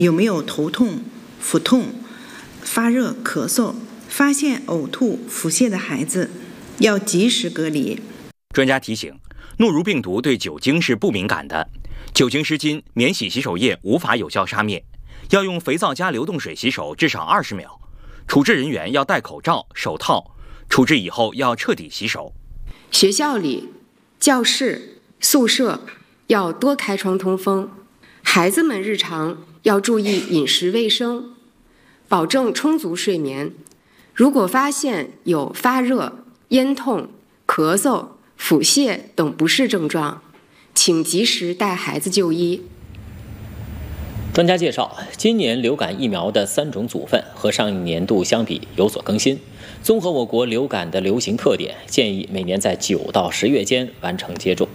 有没有头痛、腹痛、发热、咳嗽，发现呕吐、腹泻的孩子，要及时隔离。 专家提醒，诺如病毒对酒精是不敏感的，酒精湿巾、免洗洗手液无法有效杀灭，要用肥皂加流动水洗手至少20秒。处置人员要戴口罩、手套，处置以后要彻底洗手。 学校里、教室、宿舍要多开窗通风，孩子们日常要注意饮食卫生，保证充足睡眠。如果发现有发热、咽痛、咳嗽、腹泻等不适症状，请及时带孩子就医。 专家介绍，今年流感疫苗的3种组分和上一年度相比有所更新。综合我国流感的流行特点，建议每年在9到10月间完成接种。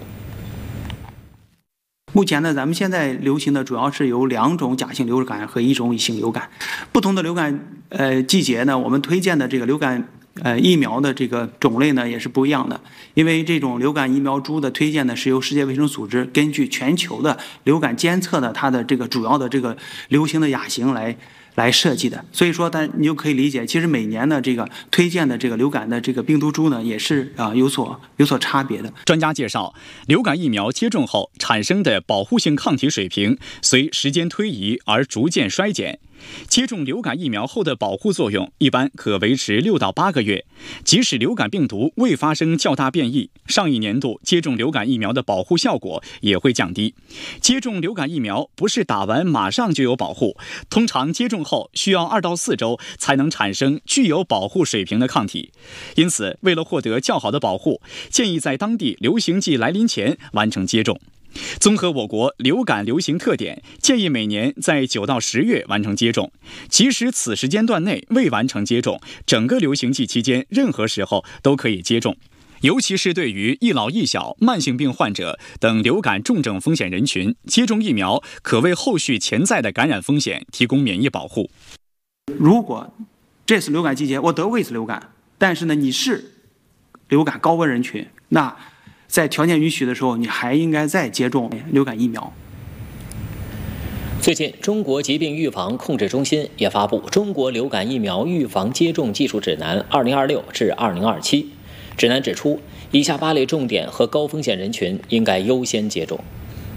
目前呢，咱们现在流行的主要是有2种甲型流感和1种乙型流感。不同的流感季节呢，我们推荐的这个流感疫苗的这个种类呢也是不一样的，因为这种流感疫苗株的推荐呢是由世界卫生组织根据全球的流感监测的它的这个主要的这个流行的亚型来设计的，所以说你就可以理解，其实每年的这个推荐的这个流感的这个病毒株呢也是有所差别的。 专家介绍，流感疫苗接种后产生的保护性抗体水平随时间推移而逐渐衰减。接种流感疫苗后的保护作用一般可维持6到8个月，即使流感病毒未发生较大变异，上一年度接种流感疫苗的保护效果也会降低。接种流感疫苗不是打完马上就有保护，通常接种后需要2到4周才能产生具有保护水平的抗体。因此，为了获得较好的保护，建议在当地流行季来临前完成接种。综合我国流感流行特点，建议每年在9到10月完成接种。即使此时间段内未完成接种，整个流行季期间任何时候都可以接种。尤其是对于易老易小、慢性病患者等流感重症风险人群，接种疫苗可为后续潜在的感染风险提供免疫保护。 如果这次流感季节我得过一次流感，但是呢你是流感高危人群，那在条件允许的时候，你还应该再接种流感疫苗。 最近，中国疾病预防控制中心也发布《中国流感疫苗预防接种技术指南（2026至2027）》。指南指出，以下8类重点和高风险人群应该优先接种。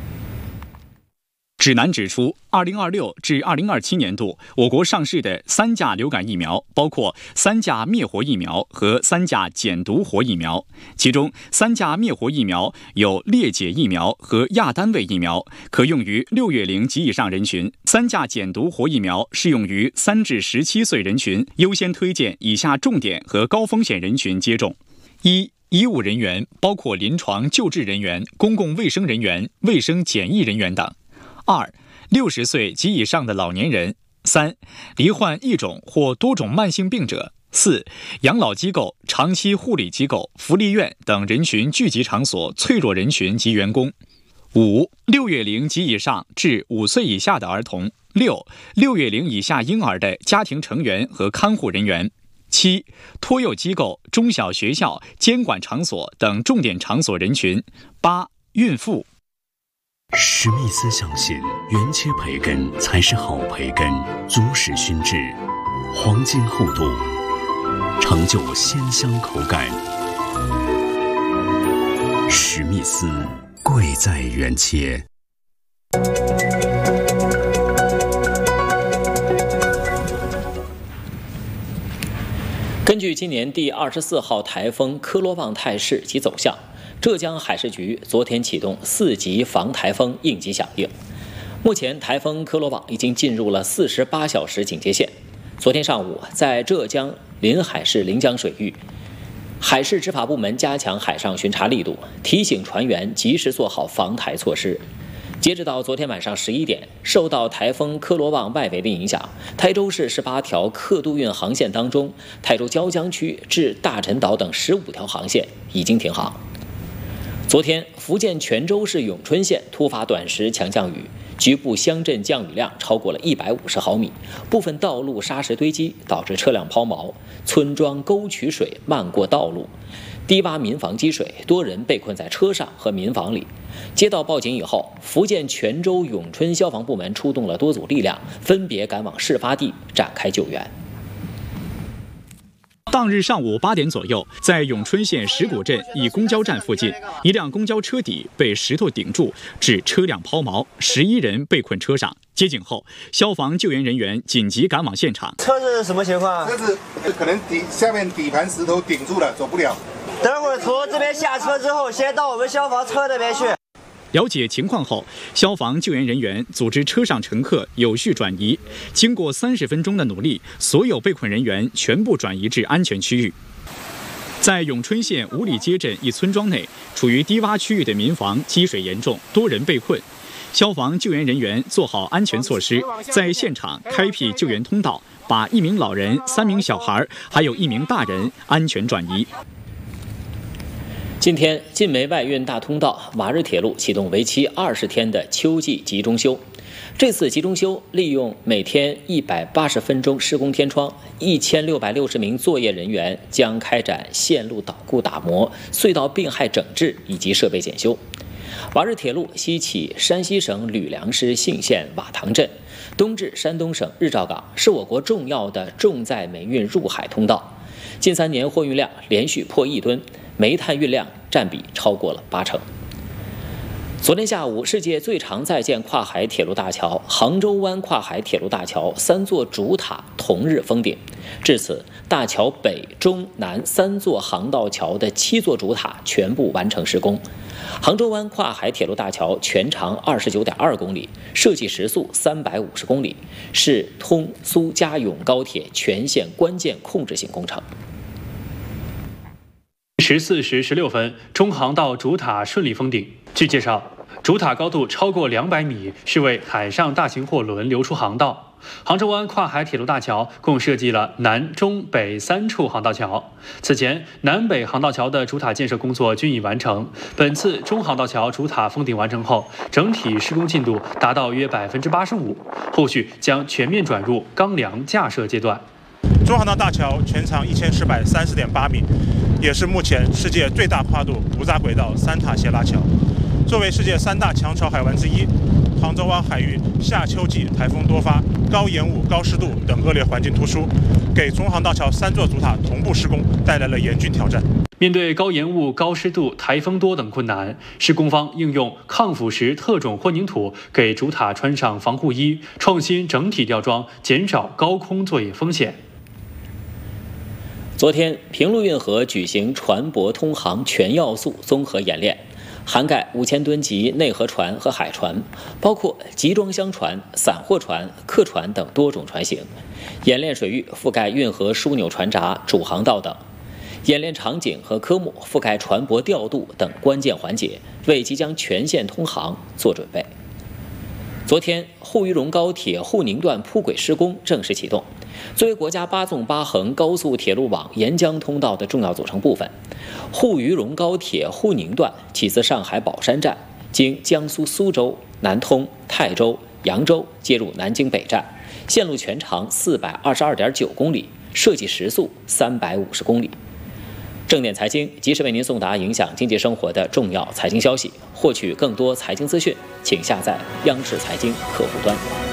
指南指出，2026至2027年度，我国上市的3价流感疫苗包括3价灭活疫苗和3价减毒活疫苗。其中，3价灭活疫苗有裂解疫苗和亚单位疫苗，可用于6月龄及以上人群；3价减毒活疫苗适用于3至17岁人群，优先推荐以下重点和高风险人群接种：1、医务人员，包括临床救治人员、公共卫生人员、卫生检疫人员等；2、60岁及以上的老年人；3、罹患1种或多种慢性病者；4、养老机构、长期护理机构、福利院等人群聚集场所脆弱人群及员工；5、6月龄及以上至5岁以下的儿童；6、6月龄以下婴儿的家庭成员和看护人员；7、托幼机构、中小学校、监管场所等重点场所人群；8、孕妇。 史密斯相信，原切培根才是好培根，足使熏制，黄金厚度，成就鲜香口感。史密斯，贵在原切。 根据今年第24号台风科罗旺态势及走向，浙江海事局昨天启动4级防台风应急响应。目前，台风科罗旺已经进入了48小时警戒线。昨天上午，在浙江临海市临江水域，海事执法部门加强海上巡查力度，提醒船员及时做好防台措施。截止到昨天晚上11点，受到台风科罗旺外围的影响，台州市18条客渡运航线当中，台州椒江区至大陈岛等15条航线已经停航。昨天，福建泉州市永春县突发短时强降雨，局部乡镇降雨量超过了150毫米，部分道路沙石堆积，导致车辆抛锚，村庄沟渠水漫过道路。 低洼民房积水，多人被困在车上和民房里。接到报警以后，福建泉州永春消防部门出动了多组力量，分别赶往事发地展开救援。 当日上午8点左右，在永春县石鼓镇一公交站附近，一辆公交车底被石头顶住，致车辆抛锚，11人被困车上。接警后，消防救援人员紧急赶往现场。 车子是什么情况？ 车子可能下面底盘石头顶住了，走不了。 等会儿从这边下车之后，先到我们消防车那边去。 了解情况后，消防救援人员组织车上乘客有序转移。经过30分钟的努力，所有被困人员全部转移至安全区域。在永春县五里街镇一村庄内，处于低洼区域的民房积水严重，多人被困。消防救援人员做好安全措施，在现场开辟救援通道，把1名老人、3名小孩，还有1名大人安全转移。 今天，晋煤外运大通道瓦日铁路启动为期20天的秋季集中修。这次集中修利用每天180分钟施工天窗，1660名作业人员将开展线路导固打磨、隧道并害整治以及设备检修。瓦日铁路西起山西省吕梁市信县瓦塘镇，东至山东省日照港，是我国重要的重载煤运入海通道。近3年货运量连续破1吨，煤炭运量占比超过了80%。昨天下午，世界最长在建跨海铁路大桥杭州湾跨海铁路大桥3座主塔同日封顶。至此，大桥北、中、南3座航道桥的7座主塔全部完成施工。杭州湾跨海铁路大桥全长29.2公里，设计时速350公里，是通苏嘉永高铁全线关键控制性工程。 14时16分，中航道主塔顺利封顶。据介绍，主塔高度超过200米，是为海上大型货轮流出航道。杭州湾跨海铁路大桥共设计了南、中、北3处航道桥。此前，南北航道桥的主塔建设工作均已完成。本次中航道桥主塔封顶完成后，整体施工进度达到约85%，后续将全面转入钢梁架设阶段。 中航道大桥全长1430.8米，也是目前世界最大跨度无闸轨道3塔斜拉桥。作为世界3大强潮海湾之一，杭州湾海域夏秋季台风多发，高盐雾、高湿度等恶劣环境突出，给中航道桥3座主塔同步施工带来了严峻挑战。 面对高盐雾、高湿度、台风多等困难，施工方应用抗腐蚀特种混凝土给主塔穿上防护衣，创新整体吊装，减少高空作业风险。 昨天，平陆运河举行船舶通航全要素综合演练，涵盖5000吨级内河船和海船，包括集装箱船、散货船、客船等多种船型。演练水域覆盖运河枢纽船闸、主航道等。演练场景和科目覆盖船舶调度等关键环节，为即将全线通航做准备。昨天，沪渝蓉高铁沪宁段铺轨施工正式启动。作为国家8纵8横高速铁路网沿江通道的重要组成部分，沪渝蓉高铁沪宁段起自上海宝山站，经江苏苏州、南通、泰州、扬州接入南京北站，线路全长422.9公里，设计时速350公里。正点财经及时为您送达影响经济生活的重要财经消息。获取更多财经资讯，请下载央视财经客户端。